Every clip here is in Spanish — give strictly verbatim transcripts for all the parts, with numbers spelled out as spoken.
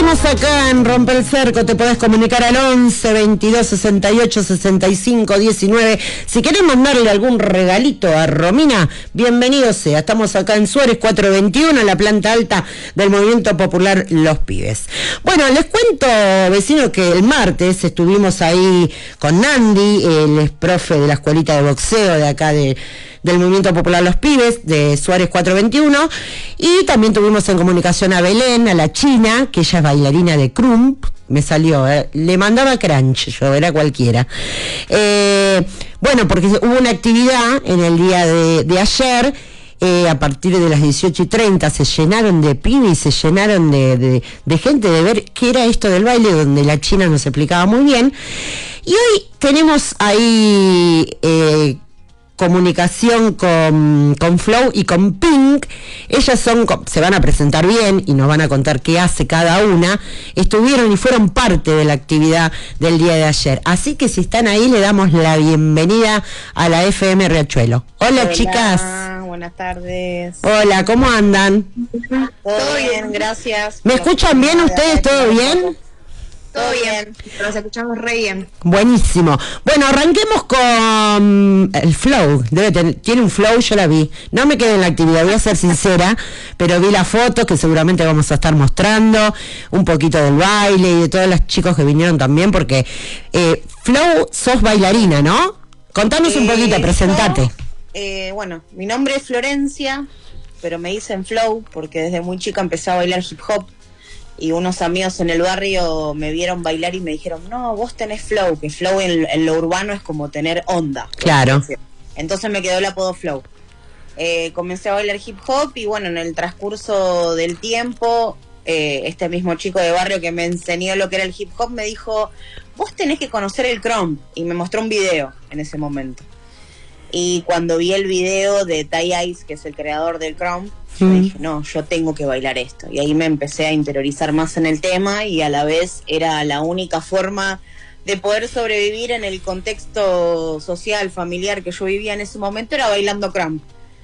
Seguimos acá en Rompe el Cerco. Te podés comunicar al once, veintidós, sesenta y ocho, sesenta y cinco, diecinueve. Si querés mandarle algún regalito a Romina, bienvenido sea. Estamos acá en Suárez cuatrocientos veintiuno, en la planta alta del Movimiento Popular Los Pibes. Bueno, les cuento, vecinos, que el martes estuvimos ahí con Nandi, él es profe de la escuelita de boxeo de acá de... del Movimiento Popular Los Pibes, de Suárez cuatrocientos veintiuno, y también tuvimos en comunicación a Belén, a la China, que ella es bailarina de Crump, me salió, eh, le mandaba crunch, yo era cualquiera. Eh, bueno, porque hubo una actividad en el día de, de ayer, eh, a partir de las dieciocho y treinta, se llenaron de pibes y se llenaron de, de, de gente de ver qué era esto del baile, donde la China nos explicaba muy bien. Y hoy tenemos ahí... Eh, comunicación con, con Flow y con Pink. Ellas son, se van a presentar bien y nos van a contar qué hace cada una. Estuvieron y fueron parte de la actividad del día de ayer. Así que si están ahí, le damos la bienvenida a la F M Riachuelo. Hola, Hola chicas. Buenas tardes. Hola, ¿cómo andan? Todo bien, gracias. ¿Me escuchan bien ustedes? ¿Todo bien? Todo bien, los escuchamos re bien. Buenísimo. Bueno, arranquemos con el flow. Debe tener, tiene un flow, yo la vi. No me quedé en la actividad, voy a ser sincera, pero vi las fotos que seguramente vamos a estar mostrando, un poquito del baile y de todos los chicos que vinieron también, porque eh, Flow, sos bailarina, ¿no? Contanos eh, un poquito, presentate. Yo, eh, bueno, mi nombre es Florencia, pero me dicen Flow porque desde muy chica empecé a bailar hip hop. Y unos amigos en el barrio me vieron bailar y me dijeron, no, vos tenés flow, que flow en, en lo urbano es como tener onda. Claro. Entonces me quedó el apodo Flow. Eh, comencé a bailar hip hop y bueno, en el transcurso del tiempo, eh, este mismo chico de barrio que me enseñó lo que era el hip hop me dijo, vos tenés que conocer el crump. Y me mostró un video en ese momento. Y cuando vi el video de Ty Ice, que es el creador del crump, yo mm. dije, no, yo tengo que bailar esto. Y ahí me empecé a interiorizar más en el tema y a la vez era la única forma de poder sobrevivir en el contexto social, familiar que yo vivía en ese momento, era bailando crump.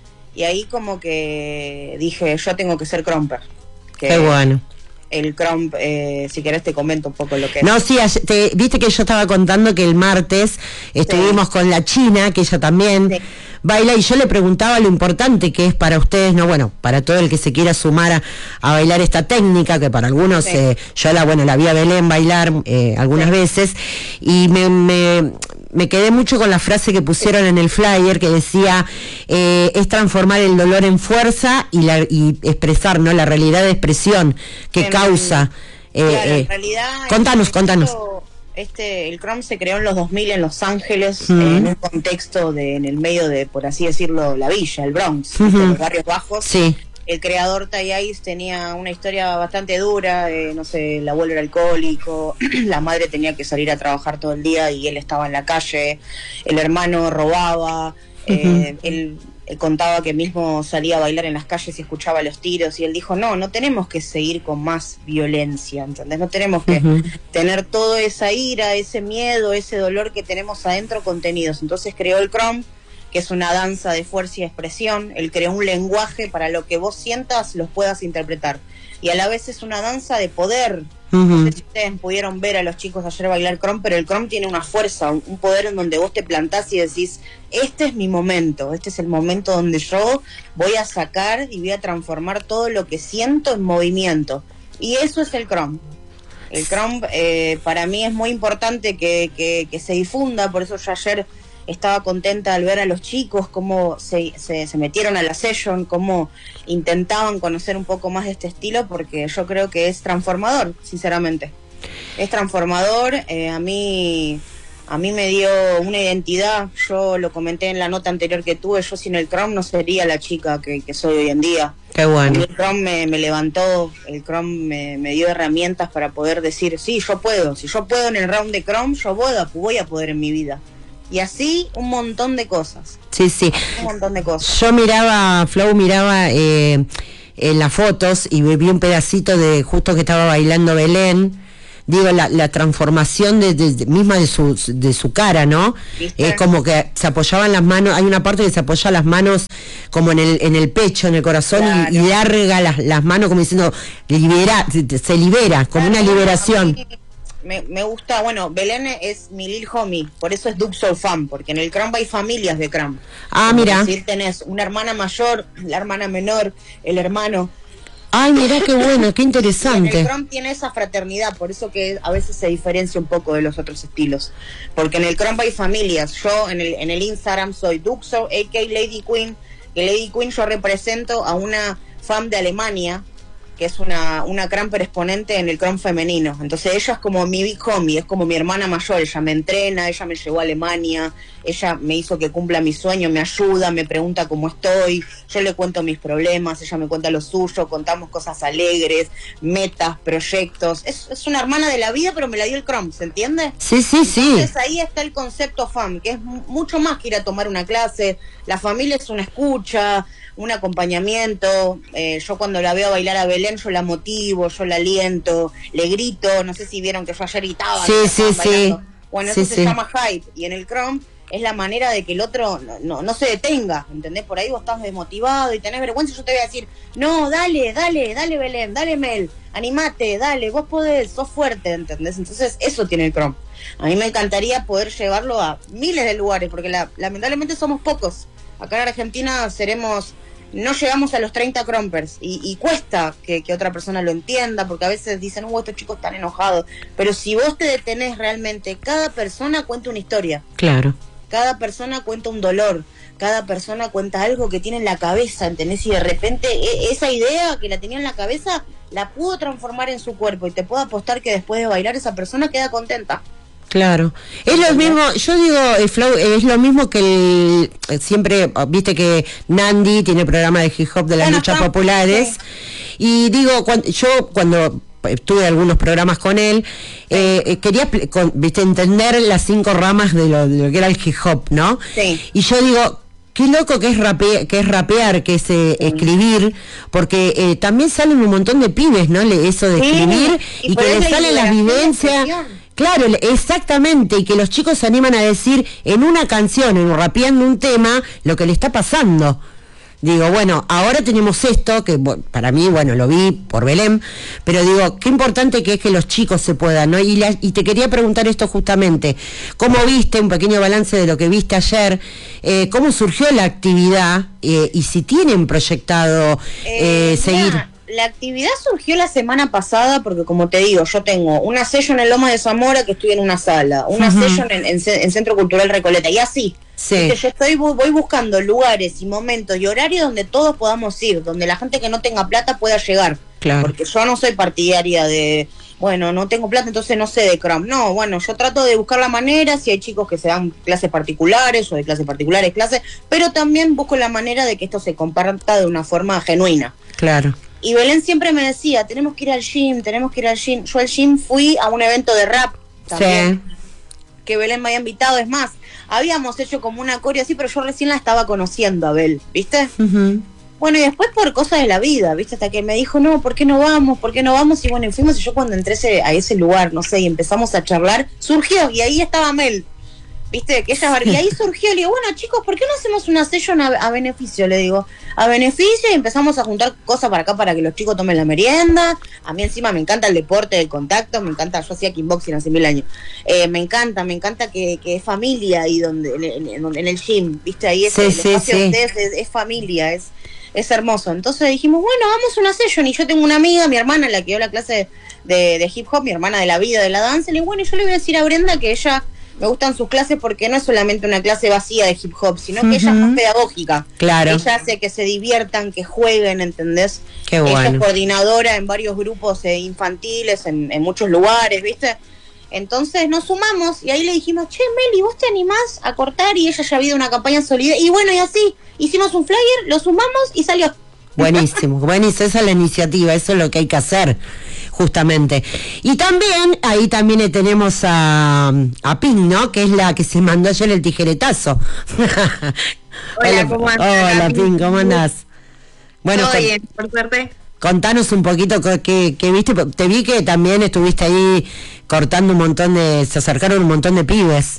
Y ahí como que dije, yo tengo que ser crumper. Que Qué bueno. El crump, eh, si querés te comento un poco lo que no, es. sí, te, viste que yo estaba contando que el martes estuvimos sí. con la China, que ella también sí. baila, y yo le preguntaba lo importante que es para ustedes, no, bueno, para todo el que se quiera sumar a, a bailar esta técnica, que para algunos, sí. eh, yo la, bueno, la vi a Belén bailar eh, algunas sí. veces, y me... me Me quedé mucho con la frase que pusieron en el flyer que decía eh, es transformar el dolor en fuerza y, la, y expresar, ¿no? La realidad de expresión que en, causa. Eh, claro, eh, en realidad, contanos, este, contanos. Este, el crump se creó en los dos mil en Los Ángeles, uh-huh. en un contexto de, en el medio de, por así decirlo, la villa, el Bronx, uh-huh. de los barrios bajos. Sí. El creador Ty Ice tenía una historia bastante dura, eh, no sé, el abuelo era alcohólico, la madre tenía que salir a trabajar todo el día y él estaba en la calle, el hermano robaba, eh, uh-huh. él, él contaba que mismo salía a bailar en las calles y escuchaba los tiros y él dijo, no, no tenemos que seguir con más violencia, ¿entendés? No tenemos que uh-huh. tener toda esa ira, ese miedo, ese dolor que tenemos adentro contenidos. Entonces creó el crump, que es una danza de fuerza y expresión. Él creó un lenguaje para lo que vos sientas, los puedas interpretar. Y a la vez es una danza de poder. Uh-huh. No sé si ustedes pudieron ver a los chicos ayer bailar crump, pero el crump tiene una fuerza, un, un poder en donde vos te plantás y decís, este es mi momento, este es el momento donde yo voy a sacar y voy a transformar todo lo que siento en movimiento. Y eso es el crump. El crump eh, para mí es muy importante que, que, que se difunda, por eso yo ayer estaba contenta al ver a los chicos cómo se, se, se metieron a la session, cómo intentaban conocer un poco más de este estilo, porque yo creo que es transformador, sinceramente. Es transformador, eh, a mí a mí me dio una identidad, yo lo comenté en la nota anterior que tuve, yo sin el crump no sería la chica que, que soy hoy en día. Qué bueno. El crump me, me levantó, el crump me, me dio herramientas para poder decir, sí, yo puedo, si yo puedo en el round de crump, yo voy a, voy a poder en mi vida. Y así un montón de cosas. Sí, sí. Un montón de cosas. Yo miraba, Flow miraba eh, en las fotos y vi un pedacito de justo que estaba bailando Belén. digo, la, la transformación de, de, de- misma de su, de su cara, ¿no? ¿Viste? Es como que se apoyaban las manos, hay una parte que se apoya las manos como en el, en el pecho, en el corazón, Claro. y, y larga las, las manos como diciendo, libera, se, se libera, como Claro, una bueno, liberación. a mí Me, me gusta, bueno, Belén es mi lil homie, por eso es Duxo fan, porque en el Crumb hay familias de Crumb. Ah, Como mira. decir, tenés una hermana mayor, la hermana menor, el hermano. Ay, mira qué bueno, qué Y en el interesante. Crumb tiene esa fraternidad, por eso que a veces se diferencia un poco de los otros estilos. Porque en el Crumb hay familias. Yo en el, en el Instagram soy Duxo, a k a. Lady Queen, que Lady Queen yo represento a una fan de Alemania, que es una, una Crumper exponente en el Crumb femenino. Entonces ella es como mi big homie, es como mi hermana mayor, ella me entrena, ella me llevó a Alemania, ella me hizo que cumpla mi sueño, me ayuda, me pregunta cómo estoy, yo le cuento mis problemas, ella me cuenta lo suyo, contamos cosas alegres, metas, proyectos. Es, es una hermana de la vida, pero me la dio el Crumb, ¿se entiende? Sí, sí, sí. Entonces ahí está el concepto fam, que es mu- mucho más que ir a tomar una clase. La familia es una escucha, un acompañamiento. Eh, yo cuando la veo bailar a Belén, yo la motivo, yo la aliento, le grito. No sé si vieron que yo ayer gritaba. Sí, mientras sí, estaban sí. bailando. Bueno, Sí, eso se sí. llama hype. Y en el Crumb es la manera de que el otro no, no, no se detenga, ¿entendés? Por ahí vos estás desmotivado y tenés vergüenza, yo te voy a decir, no, dale, dale, dale Belén, dale Mel, animate, dale, vos podés, sos fuerte, ¿entendés? Entonces eso tiene el Crumb. A mí me encantaría poder llevarlo a miles de lugares, porque la, lamentablemente somos pocos. Acá en Argentina seremos, no llegamos a los treinta Crumpers, y, y cuesta que, que otra persona lo entienda, porque a veces dicen, uh, estos chicos están enojados, pero si vos te detenés realmente, cada persona cuenta una historia. Claro. Cada persona cuenta un dolor, cada persona cuenta algo que tiene en la cabeza, ¿entendés? Y de repente e- esa idea que la tenía en la cabeza la pudo transformar en su cuerpo, y te puedo apostar que después de bailar esa persona queda contenta. Claro, es lo mismo, yo digo, el flow es lo mismo que el, eh, siempre, viste que Nandi tiene programa de hip hop de las Bueno, luchas está, populares, sí. y digo, cuando, yo cuando tuve algunos programas con él, eh, eh, quería, pl- con- viste, entender las cinco ramas de lo, de lo que era el hip hop, ¿no? Sí. Y yo digo, qué loco que es rapear, que es rapear, que es eh, escribir, porque eh, también salen un montón de pibes, ¿no? Le- Eso de Sí, escribir, y y, por que ahí les la salen las liberación de vivencias. expresión. Claro, le- exactamente, y que los chicos se animan a decir en una canción, en rapeando un tema, lo que le está pasando. Digo, bueno, ahora tenemos esto, que bueno, para mí, bueno, lo vi por Belén, pero digo, qué importante que es que los chicos se puedan, ¿no? Y, la- y te quería preguntar esto justamente, ¿cómo viste, un pequeño balance de lo que viste ayer, eh, cómo surgió la actividad, eh, y si tienen proyectado eh, Eh, seguir? mirá, la actividad surgió la semana pasada porque, como te digo, yo tengo una session en Lomas de Zamora que estoy en una sala, una Ujú. session en, en Ce- en Centro Cultural Recoleta, y así. Sí. Viste, yo estoy bu- voy buscando lugares y momentos y horarios donde todos podamos ir, donde la gente que no tenga plata pueda llegar. Claro. Porque yo no soy partidaria de, bueno, no tengo plata, entonces no sé de Crumb. No, bueno, yo trato de buscar la manera, si hay chicos que se dan clases particulares o de clases particulares, clases, pero también busco la manera de que esto se comparta de una forma genuina. Claro. Y Belén siempre me decía, tenemos que ir al gym, tenemos que ir al gym. Yo al gym fui a un evento de rap también, Sí. que Belén me había invitado. Es más, habíamos hecho como una coreo así, pero yo recién la estaba conociendo a Bel, ¿viste? Ujú. Bueno, y después por cosas de la vida, ¿viste? Hasta que me dijo, no, ¿por qué no vamos? ¿Por qué no vamos? Y bueno, y fuimos, y yo cuando entré ese- a ese lugar, no sé, y empezamos a charlar, surgió, y ahí estaba Mel, ¿viste? Que ella, y ahí surgió, le digo, bueno, chicos, ¿por qué no hacemos una session a, a beneficio? Le digo, a beneficio, y empezamos a juntar cosas para acá para que los chicos tomen la merienda. A mí encima me encanta el deporte, el contacto, me encanta, yo hacía kickboxing hace mil años. Eh, me encanta, me encanta que, que es familia ahí donde, en, en- en- en el gym, ¿viste? Ahí es Sí, el sí, espacio de sí. ustedes, es, es familia, es, es hermoso. Entonces dijimos, bueno, vamos a una session, y yo tengo una amiga, mi hermana, la que dio la clase de, de hip hop, mi hermana de la vida, de la danza, y le digo, bueno, y yo le voy a decir a Brenda que ella, me gustan sus clases porque no es solamente una clase vacía de hip hop, sino que ella es Ujú. más pedagógica. Claro. Ella hace que se diviertan, que jueguen, ¿entendés? Qué Ella bueno. es coordinadora en varios grupos eh, infantiles, en, en muchos lugares, ¿viste? Entonces nos sumamos y ahí le dijimos, che, Meli, ¿vos te animás a cortar? Y ella ya había una campaña solidaria. Y bueno, y así, hicimos un flyer, lo sumamos y salió. Buenísimo, buenísimo, esa es la iniciativa, eso es lo que hay que hacer, justamente. Y también, ahí también eh, tenemos a, a Pink, ¿no? Que es la que se mandó ayer el tijeretazo. Hola, ¿cómo andás? Hola, Pink, ¿cómo andás? Bueno, Todo con- bien, por suerte. Contanos un poquito qué, qué viste. Te vi que también estuviste ahí cortando un montón de... Se acercaron un montón de pibes.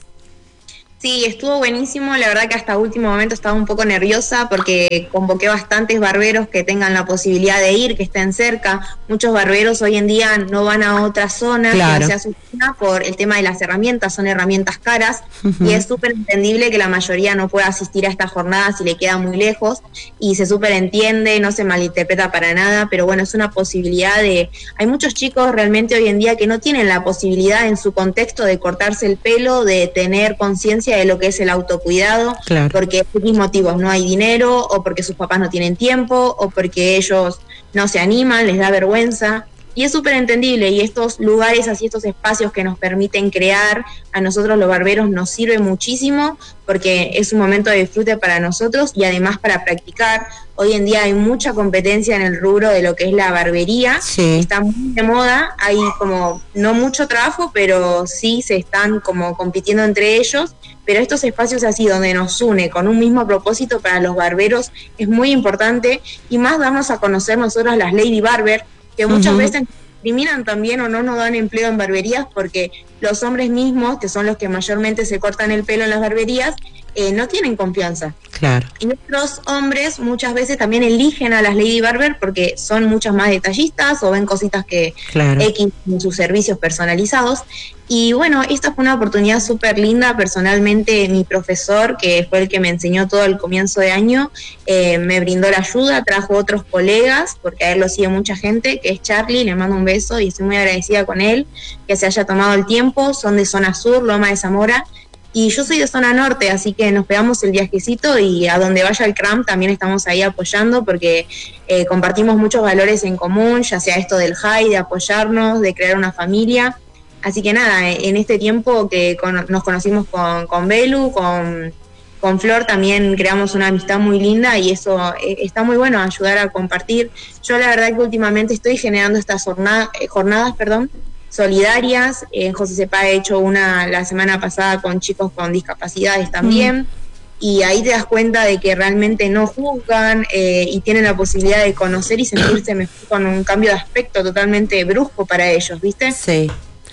Sí, estuvo buenísimo, la verdad que hasta último momento estaba un poco nerviosa porque convoqué bastantes barberos que tengan la posibilidad de ir, que estén cerca. Muchos barberos hoy en día no van a otra zona, claro, que no sea su zona por el tema de las herramientas, son herramientas caras, uh-huh. y es súper entendible que la mayoría no pueda asistir a esta jornada si le queda muy lejos, y se súper entiende, no se malinterpreta para nada, pero bueno, es una posibilidad de... Hay muchos chicos realmente hoy en día que no tienen la posibilidad en su contexto de cortarse el pelo, de tener conciencia de lo que es el autocuidado, claro, porque por X motivos no hay dinero, o porque sus papás no tienen tiempo, o porque ellos no se animan, les da vergüenza, y es súper entendible, y estos lugares así, estos espacios que nos permiten crear, a nosotros los barberos nos sirve muchísimo, porque es un momento de disfrute para nosotros, y además para practicar. Hoy en día hay mucha competencia en el rubro de lo que es la barbería, sí, está muy de moda, hay como no mucho trabajo, pero sí se están como compitiendo entre ellos, pero estos espacios así donde nos une con un mismo propósito para los barberos es muy importante, y más darnos a conocer nosotros las Lady Barber, que muchas uh-huh. veces discriminan también o no nos dan empleo en barberías porque los hombres mismos, que son los que mayormente se cortan el pelo en las barberías, eh, no tienen confianza. Claro. Y otros hombres muchas veces también eligen a las Lady Barber porque son muchas más detallistas o ven cositas que claro. X en sus servicios personalizados. Y bueno, esta fue una oportunidad súper linda. Personalmente, mi profesor, que fue el que me enseñó todo al comienzo de año, eh, me brindó la ayuda, trajo otros colegas, porque a él lo sigue mucha gente, que es Charlie, le mando un beso y estoy muy agradecida con él, que se haya tomado el tiempo. Son de zona sur, Loma de Zamora, y yo soy de zona norte, así que nos pegamos el viajecito, y a donde vaya el C R A M también estamos ahí apoyando, porque eh, compartimos muchos valores en común, ya sea esto del high, de apoyarnos, de crear una familia. Así que nada, en este tiempo que con, nos conocimos con, con Belu, con, con Flor, también creamos una amistad muy linda, y eso eh, está muy bueno, ayudar a compartir. Yo la verdad que últimamente estoy generando estas jornada, eh, jornadas, perdón, solidarias. En eh, José Sepa he hecho una la semana pasada con chicos con discapacidades también, mm. y ahí te das cuenta de que realmente no juzgan eh, y tienen la posibilidad de conocer y sentirse mejor con un cambio de aspecto totalmente brusco para ellos, ¿viste? Sí.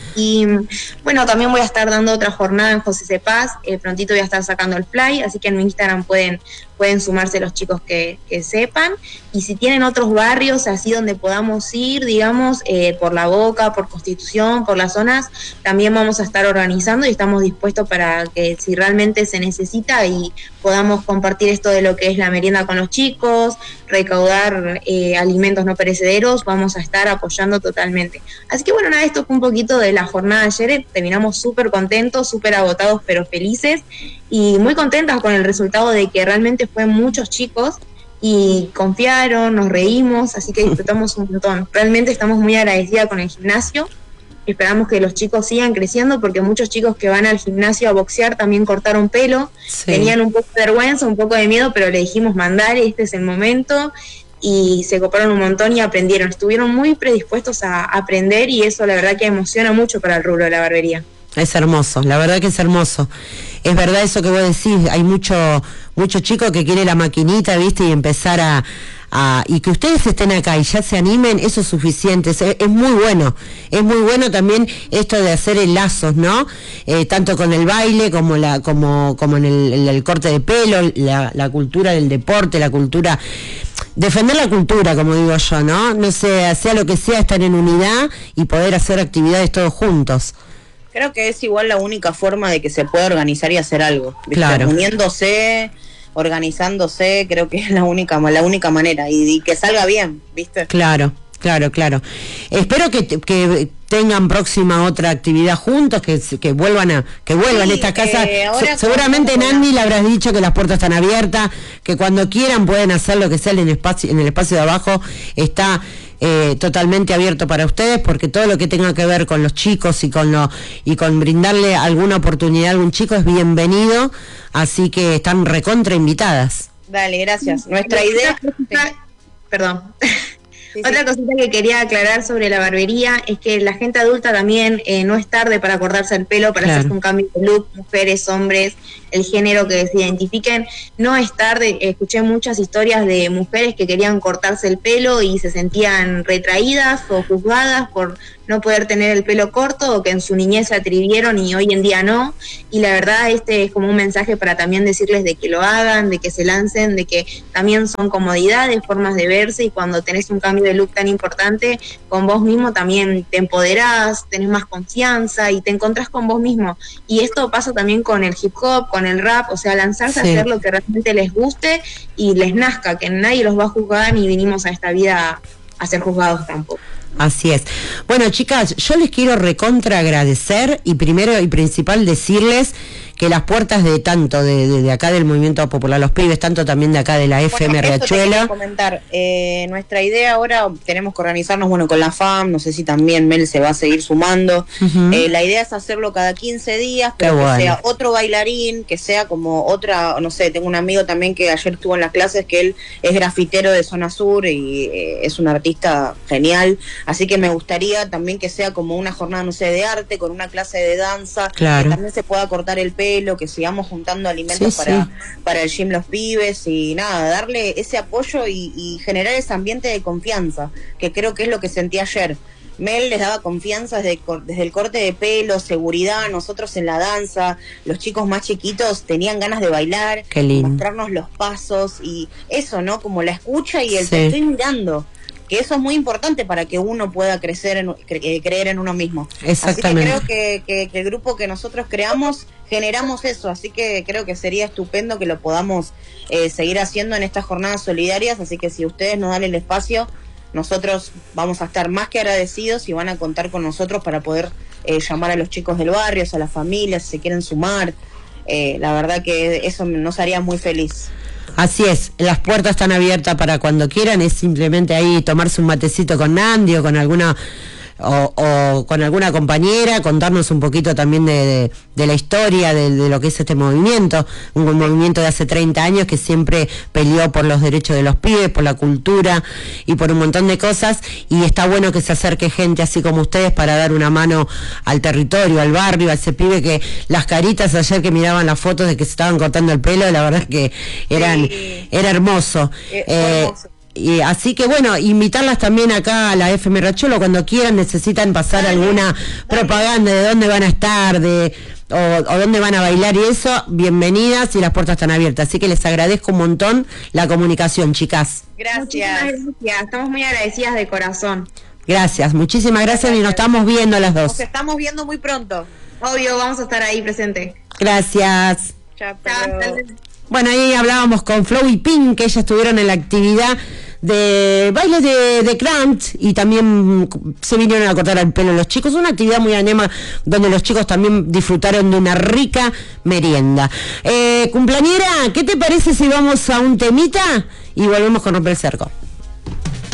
Y bueno, también voy a estar dando otra jornada en José Cepaz, eh, prontito voy a estar sacando el fly, así que en mi Instagram pueden, pueden sumarse los chicos que, que sepan, y si tienen otros barrios así donde podamos ir, digamos, eh, por La Boca, por Constitución, por las zonas, también vamos a estar organizando y estamos dispuestos para que si realmente se necesita y podamos compartir esto de lo que es la merienda con los chicos, recaudar eh, alimentos no perecederos, vamos a estar apoyando totalmente. Así que bueno, nada, esto fue un poquito de la jornada de ayer, terminamos súper contentos, súper agotados pero felices, y muy contentas con el resultado de que realmente fue muchos chicos y confiaron, nos reímos, así que disfrutamos un montón. Realmente estamos muy agradecidas con el gimnasio. Esperamos que los chicos sigan creciendo, porque muchos chicos que van al gimnasio a boxear también cortaron pelo, sí. Tenían un poco de vergüenza, un poco de miedo, pero le dijimos mandar, este es el momento, y se coparon un montón y aprendieron. Estuvieron muy predispuestos a aprender, y eso la verdad que emociona mucho para el rubro de la barbería. Es hermoso, la verdad que es hermoso. Es verdad eso que vos decís, hay mucho mucho chico que quiere la maquinita, ¿viste? Y empezar a, a... Y que ustedes estén acá y ya se animen, eso es suficiente, es, es muy bueno. Es muy bueno también esto de hacer lazos, ¿no? Eh, tanto con el baile como la como como en el, el, el corte de pelo, la, la cultura del deporte, la cultura... Defender la cultura, como digo yo, ¿no? No sé, sea lo que sea, estar en unidad y poder hacer actividades todos juntos. Creo que es igual la única forma de que se pueda organizar y hacer algo, ¿viste? Claro. Uniéndose, organizándose, creo que es la única la única manera, y, y que salga bien, ¿viste? Claro, claro, claro. Espero que, que tengan próxima otra actividad juntos, que, que vuelvan a que vuelvan sí, a esta casa. Eh, Se, seguramente Nandi le habrás dicho que las puertas están abiertas, que cuando quieran pueden hacer lo que sea en el espacio, en el espacio de abajo está Eh, totalmente abierto para ustedes, porque todo lo que tenga que ver con los chicos y con lo y con brindarle alguna oportunidad a algún chico es bienvenido, así que están recontra invitadas. Dale, gracias. Nuestra idea... Perdón. Sí, Otra sí. cosita que quería aclarar sobre la barbería es que la gente adulta también eh, no es tarde para cortarse el pelo, para claro. hacerse un cambio de look, mujeres, hombres, el género que se identifiquen, no es tarde. Escuché muchas historias de mujeres que querían cortarse el pelo y se sentían retraídas o juzgadas por no poder tener el pelo corto, o que en su niñez se atrevieron y hoy en día no, y la verdad este es como un mensaje para también decirles de que lo hagan, de que se lancen, de que también son comodidades, formas de verse, y cuando tenés un cambio de look tan importante, con vos mismo también te empoderás, tenés más confianza y te encontrás con vos mismo, y esto pasa también con el hip hop, con el rap, o sea, lanzarse sí. a hacer lo que realmente les guste y les nazca, que nadie los va a juzgar ni vinimos a esta vida a ser juzgados tampoco. Así es. Bueno, chicas, yo les quiero recontra agradecer y primero y principal decirles que las puertas de tanto de, de, de acá del Movimiento Popular Los Pibes, tanto también de acá de la F M bueno, Riachuela. comentar, eh, nuestra idea ahora, tenemos que organizarnos, bueno, con la F A M, no sé si también Mel se va a seguir sumando. Uh-huh. eh, la idea es hacerlo cada quince días, pero Qué que bueno. sea otro bailarín, que sea como otra, no sé, tengo un amigo también que ayer estuvo en las clases, que él es grafitero de Zona Sur y eh, es un artista genial, así que me gustaría también que sea como una jornada, no sé, de arte, con una clase de danza, claro. que también se pueda cortar el pelo, que sigamos juntando alimentos sí, para, sí. para el gym Los Pibes y nada, darle ese apoyo y, y generar ese ambiente de confianza, que creo que es lo que sentí ayer. Mel les daba confianza desde, desde el corte de pelo, seguridad, nosotros en la danza, los chicos más chiquitos tenían ganas de bailar, mostrarnos los pasos y eso, ¿no? Como la escucha y el sí. te estoy mirando. Que eso es muy importante para que uno pueda crecer, en, cre, creer en uno mismo. Exactamente. Así que creo que, que, que el grupo que nosotros creamos, generamos eso, así que creo que sería estupendo que lo podamos eh, seguir haciendo en estas jornadas solidarias, así que si ustedes nos dan el espacio, nosotros vamos a estar más que agradecidos y van a contar con nosotros para poder eh, llamar a los chicos del barrio, a las familias, si se quieren sumar. Eh, la verdad que eso nos haría muy feliz. Así es, las puertas están abiertas para cuando quieran, es simplemente ahí tomarse un matecito con Andy o con alguna o, o con alguna compañera, contarnos un poquito también de, de, de la historia de, de lo que es este movimiento, un, un movimiento de hace treinta años que siempre peleó por los derechos de los pibes, por la cultura y por un montón de cosas, y está bueno que se acerque gente así como ustedes para dar una mano al territorio, al barrio, a ese pibe que las caritas ayer que miraban las fotos de que se estaban cortando el pelo, la verdad que eran sí. era hermoso. Eh, eh, hermoso. Y así que bueno, invitarlas también acá a la F M Riachuelo cuando quieran, necesitan pasar dale, alguna dale. propaganda de dónde van a estar, de o, o dónde van a bailar y eso, bienvenidas y las puertas están abiertas. Así que les agradezco un montón la comunicación, chicas. Gracias. Muchísimas gracias, estamos muy agradecidas de corazón. Gracias, muchísimas gracias, gracias y nos estamos viendo las dos. Nos estamos viendo muy pronto. Obvio, vamos a estar ahí presente. Gracias. Chao. Bueno, ahí hablábamos con Flo y Pink, que ellas estuvieron en la actividad de bailes de, de Grant y también se vinieron a cortar el pelo los chicos. Una actividad muy anema donde los chicos también disfrutaron de una rica merienda. Eh, cumpleañera, ¿qué te parece si vamos a un temita y volvemos con Romper el Cerco?